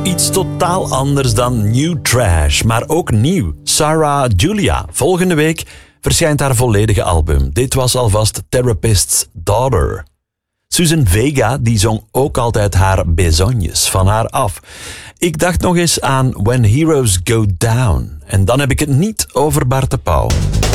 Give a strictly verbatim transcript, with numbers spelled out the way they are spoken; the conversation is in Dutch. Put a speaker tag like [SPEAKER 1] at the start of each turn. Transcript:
[SPEAKER 1] Iets totaal anders dan New Trash, maar ook nieuw. Sarah Julia. Volgende week verschijnt haar volledige album. Dit was alvast Therapist's Daughter. Susan Vega die zong ook altijd haar besognes van haar af. Ik dacht nog eens aan When Heroes Go Down. En dan heb ik het niet over Bart de Pauw.